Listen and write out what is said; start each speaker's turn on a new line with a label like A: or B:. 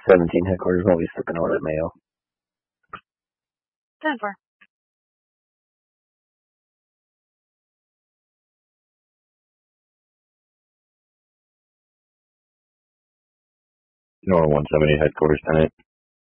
A: 17 headquarters won't be slipping out that mail.
B: 10-4.
C: Nor 170 headquarters tenant.